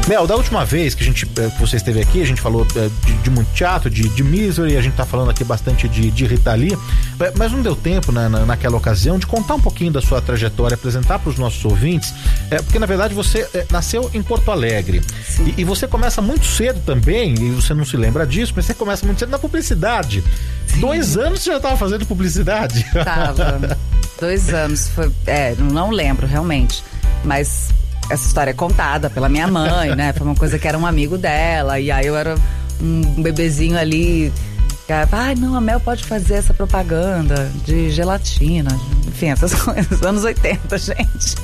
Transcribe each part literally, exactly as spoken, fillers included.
Mel, da última vez que a gente, que você esteve aqui, a gente falou de, de muito teatro, de, de Misery, a gente tá falando aqui bastante de, de Rita Lee, mas não deu tempo, né, na, naquela ocasião de contar um pouquinho da sua trajetória, apresentar para os nossos ouvintes, é, porque na verdade você é, nasceu em Porto Alegre e, e você começa muito cedo também, e você não se lembra disso, mas você começa muito cedo na publicidade. Sim. Dois anos você já estava fazendo publicidade? Tava, dois anos, foi, é, não lembro realmente, mas... Essa história é contada pela minha mãe, né? Foi uma coisa que era um amigo dela. E aí eu era um bebezinho ali. Ai, ah, não, a Mel pode fazer essa propaganda de gelatina. Enfim, essas coisas. Anos oitenta, gente.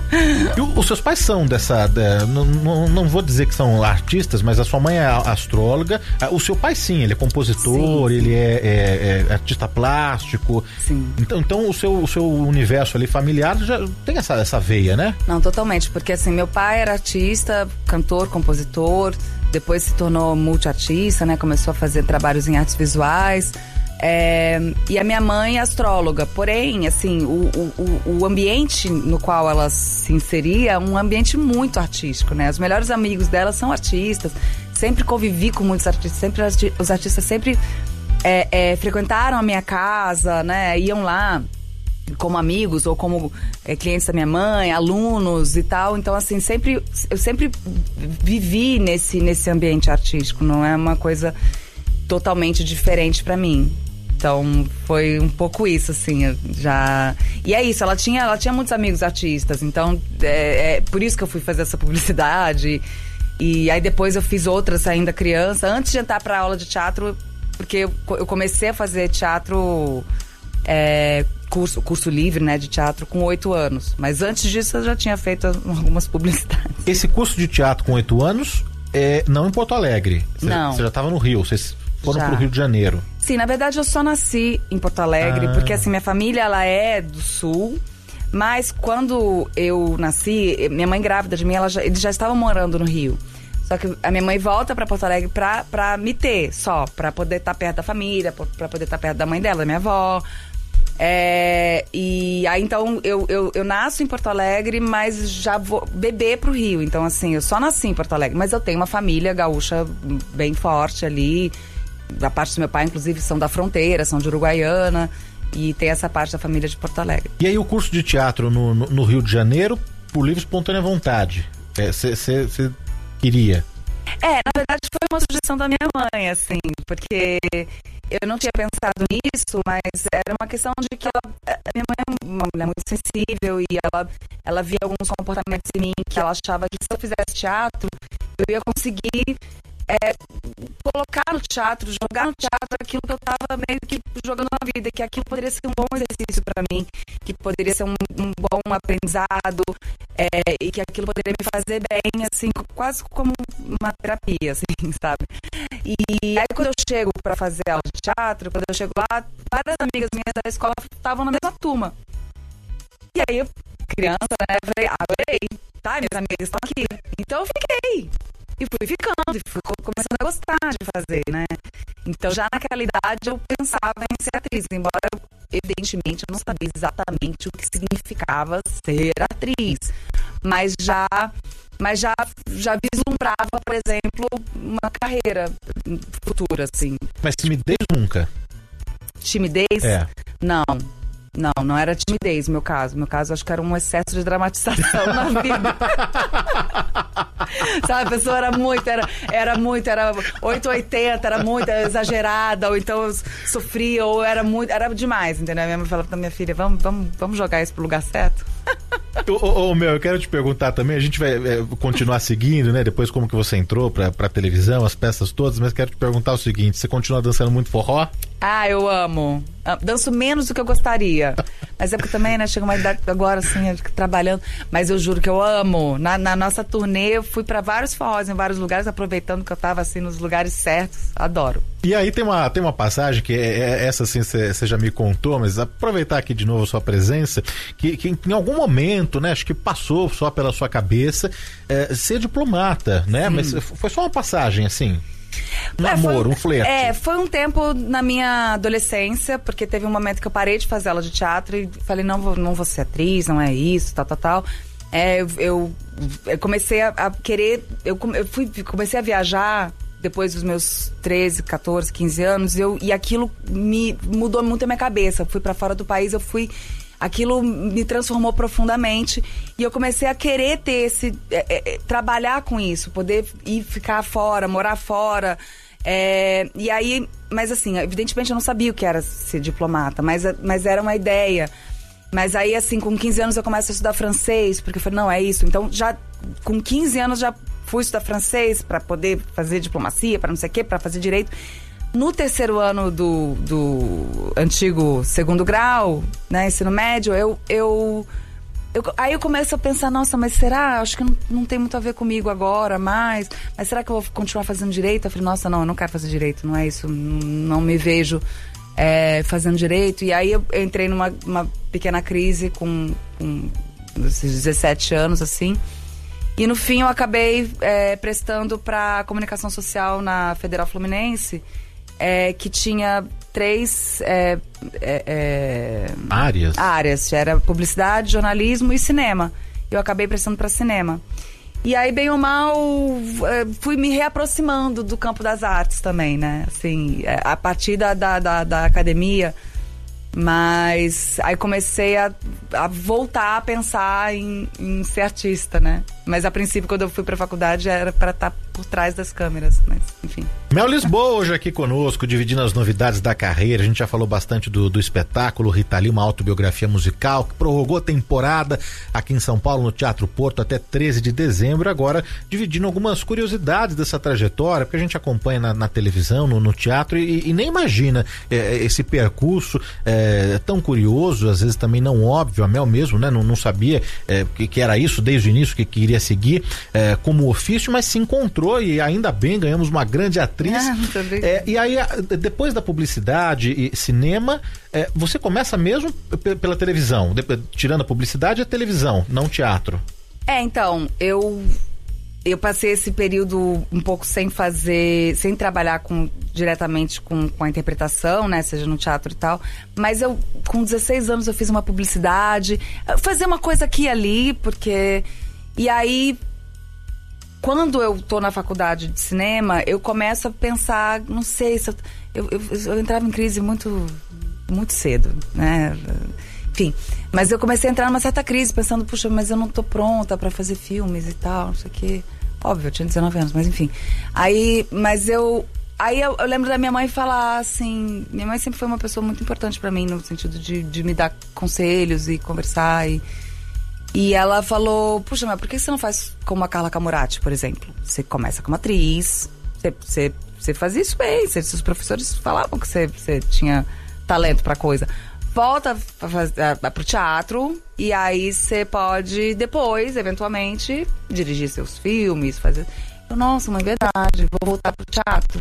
E o, os seus pais são dessa... De, não, não, não vou dizer que são artistas, mas a sua mãe é astróloga. O seu pai, sim, ele é compositor, sim, sim. ele é, é, é artista plástico. Sim. Então, então o, seu, o seu universo ali familiar já tem essa, essa veia, né? Não, totalmente. Porque assim, meu pai era artista, cantor, compositor... Depois se tornou multiartista, né? Começou a fazer trabalhos em artes visuais. É, e a minha mãe é astróloga. Porém, assim, o, o, o ambiente no qual ela se inseria é um ambiente muito artístico, né? Os melhores amigos dela são artistas. Sempre convivi com muitos artistas. Sempre, os artistas sempre é, é, frequentaram a minha casa, né? Iam lá como amigos ou como é, clientes da minha mãe, alunos e tal. Então, assim, sempre, eu sempre vivi nesse, nesse ambiente artístico. Não é uma coisa totalmente diferente pra mim. Então, foi um pouco isso, assim, já... E é isso, ela tinha, ela tinha muitos amigos artistas. Então, é, é por isso que eu fui fazer essa publicidade. E aí, depois eu fiz outras ainda criança. Antes de entrar pra aula de teatro, porque eu, eu comecei a fazer teatro... É, curso, curso livre, né, de teatro com oito anos. Mas antes disso eu já tinha feito algumas publicidades. Esse curso de teatro com oito anos é não em Porto Alegre. Você, não. Você já estava no Rio, vocês foram já. Pro Rio de Janeiro. Sim, na verdade eu só nasci em Porto Alegre, ah. porque assim, minha família ela é do Sul, mas quando eu nasci, minha mãe grávida de mim, ela já, eles já estavam morando no Rio. Só que a minha mãe volta pra Porto Alegre pra, pra me ter, só, pra poder estar perto da família, pra poder estar perto da mãe dela, da minha avó. É, e aí então eu, eu, eu nasço em Porto Alegre, mas já vou beber pro Rio. Então assim, eu só nasci em Porto Alegre, mas eu tenho uma família gaúcha bem forte ali. A parte do meu pai, inclusive, são da fronteira, são de Uruguaiana. E tem essa parte da família de Porto Alegre. E aí o curso de teatro no, no, no Rio de Janeiro, por livre e espontânea vontade, você é, queria? É, na verdade foi uma sugestão da minha mãe, assim, porque eu não tinha pensado nisso, mas era uma questão de que ela, a minha mãe é uma mulher muito sensível e ela, ela via alguns comportamentos em mim que ela achava que se eu fizesse teatro, eu ia conseguir é, colocar no teatro, jogar no teatro aquilo que eu estava meio que jogando na vida, que aquilo poderia ser um bom exercício para mim, que poderia ser um, um bom aprendizado, é, e que aquilo poderia me fazer bem, assim, quase como uma terapia, assim, sabe? E aí quando eu chego para fazer aula de teatro, quando eu chego lá, várias amigas minhas da escola estavam na mesma turma. E aí eu, criança, né, eu falei, ah, adorei, tá, minhas amigas estão aqui. Então eu fiquei. E fui ficando, e fui começando a gostar de fazer, né? Então, já naquela idade, eu pensava em ser atriz. Embora, eu, evidentemente, eu não sabia exatamente o que significava ser atriz. Mas já, mas já, já vislumbrava, por exemplo, uma carreira futura, assim. Mas timidez nunca? Timidez? É. Não. Não, não era timidez, no meu caso. No meu caso, acho que era um excesso de dramatização na vida. Sabe, a pessoa era muito, era, era muito, era oito ou oitenta, era muito exagerada, ou então sofria, ou era muito, era demais, entendeu? A minha mãe falava pra minha filha, vamos, vamos, vamos jogar isso pro lugar certo? Ô, ô, ô, meu, eu quero te perguntar também, a gente vai é, continuar seguindo, né, depois como que você entrou pra, pra televisão, as peças todas, mas quero te perguntar o seguinte, você continua dançando muito forró? Ah, eu amo. Danço menos do que eu gostaria. Mas é porque também, né, chega uma idade agora, assim, eu fico trabalhando. Mas eu juro que eu amo. Na, na nossa turnê, eu fui pra vários forrós em vários lugares, aproveitando que eu tava, assim, nos lugares certos. Adoro. E aí tem uma, tem uma passagem que é, é essa, assim, você já me contou, mas aproveitar aqui de novo a sua presença, que, que em algum momento, né, acho que passou só pela sua cabeça é, ser diplomata, né? Sim. Mas foi só uma passagem, assim... Um é, namoro, foi, um flerte. É, foi um tempo na minha adolescência, porque teve um momento que eu parei de fazer aula de teatro e falei, não vou, não vou ser atriz, não é isso, tal, tal, tal. É, eu, eu, eu comecei a, a querer... Eu, eu fui, comecei a viajar depois dos meus treze, catorze, quinze anos. Eu, e aquilo me mudou muito a minha cabeça. Eu fui pra fora do país, eu fui... Aquilo me transformou profundamente. E eu comecei a querer ter esse... É, é, trabalhar com isso. Poder ir ficar fora, morar fora. É, e aí... Mas assim, evidentemente eu não sabia o que era ser diplomata. Mas, mas era uma ideia... Mas aí, assim, com quinze anos eu começo a estudar francês, porque eu falei, não, é isso. Então, já com quinze anos já fui estudar francês para poder fazer diplomacia, para não sei o quê, para fazer direito. No terceiro ano do, do antigo segundo grau, né, ensino médio, eu, eu, eu... Aí eu começo a pensar, nossa, mas será? Acho que não, não tem muito a ver comigo agora, mais. Mas será que eu vou continuar fazendo direito? Eu falei, nossa, não, eu não quero fazer direito, não é isso. Não, não me vejo... É, fazendo direito. E aí eu entrei numa uma pequena crise com, com esses dezessete anos, assim. E no fim eu acabei é, prestando para comunicação social na Federal Fluminense, é, que tinha três é, é, é, áreas. áreas. Era publicidade, jornalismo e cinema. Eu acabei prestando para cinema. E aí, bem ou mal, fui me reaproximando do campo das artes também, né? Assim, a partir da, da, da, da academia. Mas aí comecei a, a voltar a pensar em, em ser artista, né? Mas a princípio, quando eu fui pra faculdade, era para estar por trás das câmeras, mas enfim. Mel Lisboa hoje aqui conosco, dividindo as novidades da carreira. A gente já falou bastante do, do espetáculo Rita Lee, uma autobiografia musical que prorrogou a temporada aqui em São Paulo, no Teatro Porto, até treze de dezembro. Agora, dividindo algumas curiosidades dessa trajetória, porque a gente acompanha na, na televisão, no, no teatro, e, e nem imagina é, esse percurso é, tão curioso, às vezes também não óbvio. A Mel mesmo, né, não, não sabia é, que, que era isso desde o início, que queria seguir é, como ofício, mas se encontrou e ainda bem, ganhamos uma grande atriz. Ah, é, e aí, depois da publicidade e cinema, é, você começa mesmo p- pela televisão, de, tirando a publicidade, a televisão, não teatro. É, então, eu eu passei esse período um pouco sem fazer, sem trabalhar com, diretamente com, com a interpretação, né, seja no teatro e tal, mas eu, com dezesseis anos, eu fiz uma publicidade, fazer uma coisa aqui e ali, porque... E aí, quando eu tô na faculdade de cinema, eu começo a pensar, não sei se eu, eu, eu, eu entrava em crise muito, muito cedo, né? Enfim, mas eu comecei a entrar numa certa crise, pensando, puxa, mas eu não tô pronta pra fazer filmes e tal, não sei o quê. Óbvio, eu tinha dezenove anos, mas enfim. Aí, mas eu... Aí eu, eu lembro da minha mãe falar assim... Minha mãe sempre foi uma pessoa muito importante pra mim, no sentido de, de me dar conselhos e conversar e... E ela falou, puxa, mas por que você não faz como a Carla Camurati, por exemplo? Você começa como atriz, você, você, você fazia isso bem, você, seus professores falavam que você, você tinha talento pra coisa. Volta para pro teatro e aí você pode depois, eventualmente, dirigir seus filmes, fazer... Eu, nossa, mãe, verdade, vou voltar pro teatro.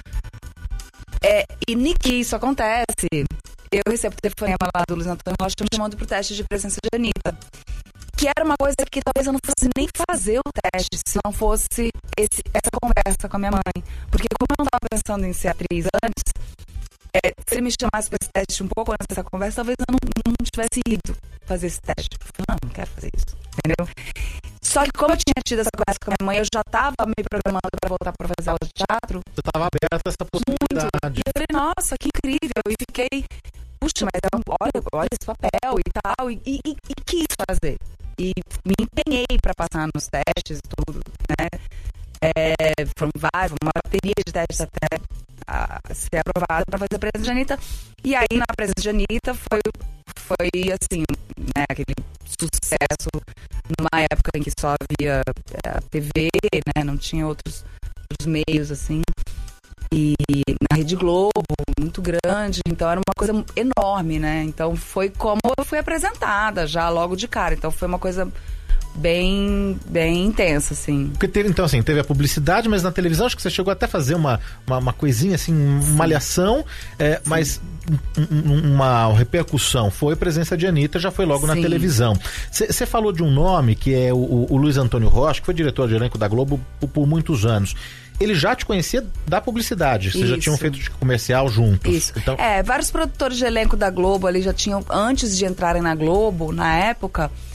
É, e nem que isso acontece, eu recebo o telefonema lá do Luiz Antônio Rocha me chamando pro teste de presença de Anitta. Que era uma coisa que talvez eu não fosse nem fazer o teste se não fosse esse, essa conversa com a minha mãe. Porque como eu não estava pensando em ser atriz antes, é, se ele me chamasse para esse teste um pouco antes dessa conversa, talvez eu não, não tivesse ido fazer esse teste. Eu falei, não, não quero fazer isso, entendeu? Só que como eu tinha tido essa conversa com a minha mãe, eu já estava me programando para voltar para fazer aula de teatro. Você estava aberta a essa possibilidade. Muito. E eu falei, nossa, que incrível. E fiquei, puxa, mas olha, olha esse papel e tal. E, e, e quis fazer. E me empenhei para passar nos testes e tudo, né? É, foram vários, uma bateria de testes até a ser aprovada para fazer a presença de Anitta. E aí, na presença de Anitta, foi, foi assim, né, aquele sucesso numa época em que só havia a T V, né? Não tinha outros, outros meios, assim. E na Rede Globo, muito grande, então era uma coisa enorme, né? Então foi como eu fui apresentada já logo de cara, então foi uma coisa bem, bem intensa, assim. Porque teve, então, assim, teve a publicidade, mas na televisão acho que você chegou até a fazer uma, uma, uma coisinha, assim, uma malhação, é, mas um, uma repercussão foi presença de Anitta, já foi logo Sim. na televisão. Você falou de um nome que é o, o Luiz Antônio Rocha, que foi diretor de elenco da Globo por, por muitos anos. Ele já te conhecia da publicidade, vocês já tinham feito de comercial juntos. Isso. Então... É, vários produtores de elenco da Globo ali já tinham, antes de entrarem na Globo, na época,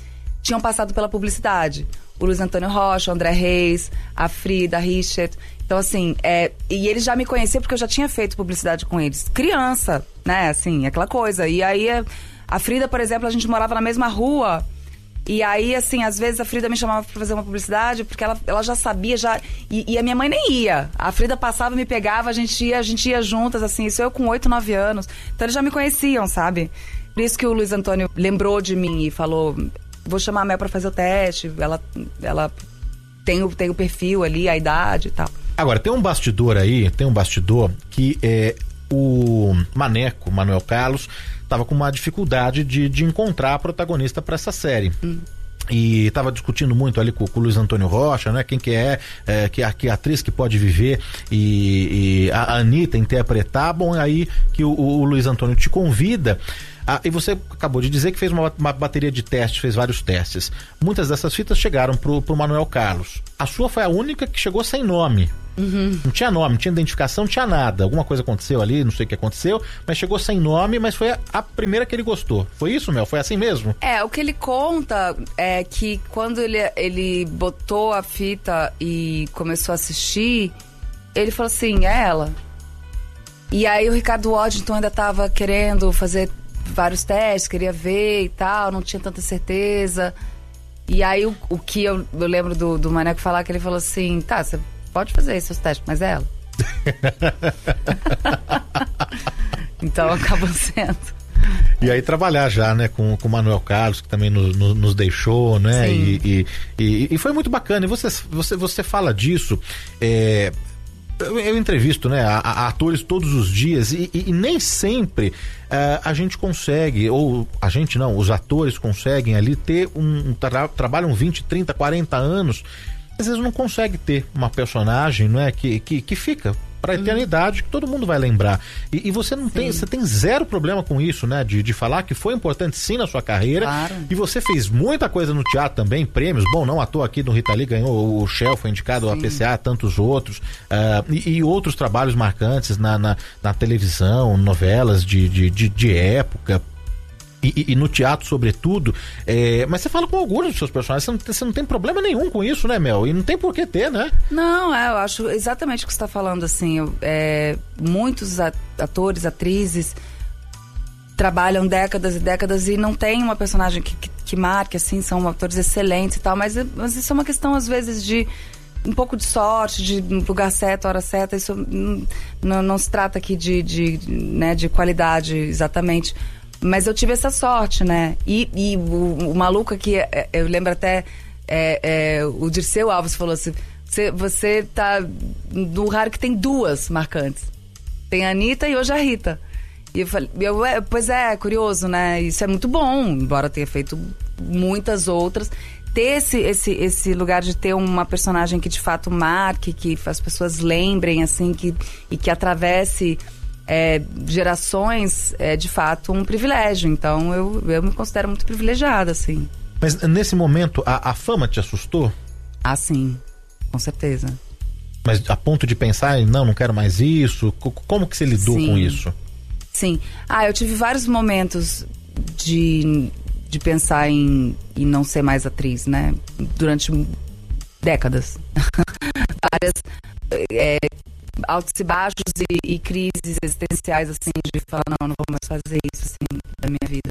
tinham passado pela publicidade. O Luiz Antônio Rocha, o André Reis, a Frida, a Richard. Então, assim, é, e eles já me conheciam porque eu já tinha feito publicidade com eles. Criança, né, assim, aquela coisa. E aí, a Frida, por exemplo, a gente morava na mesma rua. E aí, assim, às vezes a Frida me chamava pra fazer uma publicidade porque ela, ela já sabia, já... E, e a minha mãe nem ia. A Frida passava, me pegava, a gente ia, a gente ia juntas, assim, isso eu com oito, nove anos. Então, eles já me conheciam, sabe? Por isso que o Luiz Antônio lembrou de mim e falou... Vou chamar a Mel pra fazer o teste. Ela, ela tem, o, tem o perfil ali, a idade e tal. Agora, tem um bastidor aí, tem um bastidor que é o Maneco, Manuel Carlos, tava com uma dificuldade de, de encontrar a protagonista para essa série. Hum. E estava discutindo muito ali com, com o Luiz Antônio Rocha, né? Quem que é, é que, a, que atriz que pode viver e, e a Anitta interpretar. Bom, aí que o, o Luiz Antônio te convida. Ah, e você acabou de dizer que fez uma, uma bateria de testes, fez vários testes. Muitas dessas fitas chegaram pro, pro Manuel Carlos. A sua foi a única que chegou sem nome. Uhum. Não tinha nome, não tinha identificação, não tinha nada. Alguma coisa aconteceu ali, não sei o que aconteceu, mas chegou sem nome, mas foi a, a primeira que ele gostou. Foi isso, Mel? Foi assim mesmo? É, o que ele conta é que quando ele, ele botou a fita e começou a assistir, ele falou assim, é ela. E aí o Ricardo Waddington ainda tava querendo fazer vários testes, queria ver e tal, não tinha tanta certeza. E aí o, o que eu, eu lembro do, do Maneco falar, que ele falou assim, tá, você pode fazer esses testes, mas é ela. Então acabou sendo. E aí trabalhar já, né, com, com o Manuel Carlos, que também no, no, nos deixou, né, e, e, e, e foi muito bacana. E você, você, você fala disso, é... Eu, eu entrevisto, né, a, a atores todos os dias e, e, e nem sempre uh, a gente consegue, ou a gente não, os atores conseguem ali ter um, um tra trabalham vinte, trinta, quarenta anos, às vezes não consegue ter uma personagem, não é, que, que, que fica pra eternidade, que todo mundo vai lembrar. E, e você não tem, você tem zero problema com isso, né? De, de falar que foi importante sim na sua carreira. Claro. E você fez muita coisa no teatro também, prêmios. Bom, não à toa aqui no Rita Lee ganhou o Shell, foi indicado ao A P C A, tantos outros. Uh, e, e outros trabalhos marcantes na, na, na televisão, novelas de, de, de, de época. E, e, e no teatro, sobretudo, é, mas você fala com orgulho dos seus personagens, você não, você não tem problema nenhum com isso, né, Mel? E não tem por que ter, né? Não, é, eu acho exatamente o que você está falando, assim, eu, é, muitos atores, atrizes trabalham décadas e décadas e não tem uma personagem que, que, que marque, assim, são atores excelentes e tal, mas, mas isso é uma questão, às vezes, de um pouco de sorte, de lugar certo, hora certa, isso não, não se trata aqui de, de, né, de qualidade, exatamente. Mas eu tive essa sorte, né? E, e o, o maluco aqui, é, eu lembro até, é, é, o Dirceu Alves falou assim, você, você tá no lugar que tem duas marcantes. Tem a Anitta e hoje a Rita. E eu falei, eu, é, pois é, curioso, né? Isso é muito bom, embora tenha feito muitas outras. Ter esse, esse, esse lugar de ter uma personagem que de fato marque, que as pessoas lembrem, assim, que, e que atravesse... É, gerações é de fato um privilégio, então eu, eu me considero muito privilegiada, assim. Mas nesse momento a, a fama te assustou? Ah, sim, com certeza. Mas a ponto de pensar, não, não quero mais isso, como que você lidou sim. com isso? Sim, ah, eu tive vários momentos de, de pensar em, em não ser mais atriz, né, durante décadas. Várias é, altos e baixos e, e crises existenciais, assim, de falar, não, não vou mais fazer isso, assim, da minha vida.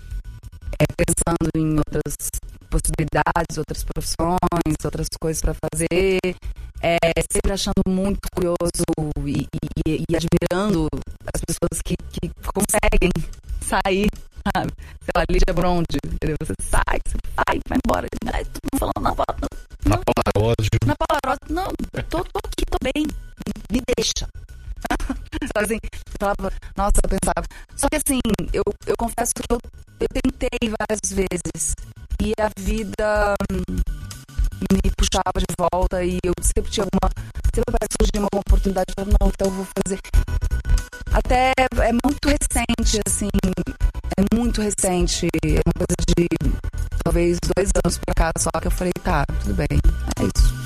É, pensando em outras possibilidades, outras profissões, outras coisas para fazer, é, sempre achando muito curioso e, e, e admirando as pessoas que, que conseguem sair, sabe? Sei lá, Lídia Bronde, entendeu? Você sai, você vai, vai embora. Ai, todo mundo falando, não, não, não. Na Polaroid. Na Polaroid, não, tô, tô aqui, tô bem. Me deixa. Sabe assim, eu falava, nossa, eu pensava. Só que assim, eu, eu confesso que eu, eu tentei várias vezes e a vida hum, me puxava de volta e eu sempre tinha alguma. Sempre parece que surgia uma oportunidade, eu falava, não, então eu vou fazer. Até é muito recente, assim, é muito recente, é uma coisa de talvez dois anos pra cá só que eu falei, tá, tudo bem, é isso.